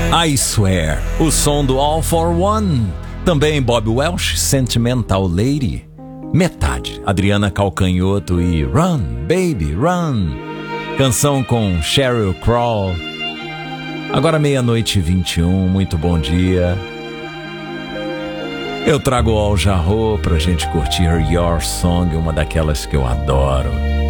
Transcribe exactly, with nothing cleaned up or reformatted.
I Swear, o som do All for One. Também Bob Welch, Sentimental Lady. Metade, Adriana Calcanhoto e Run, Baby, Run. Canção com Sheryl Crow. Agora meia-noite e vinte e um, muito bom dia. Eu trago o Al Jarreau pra gente curtir Your Song, uma daquelas que eu adoro.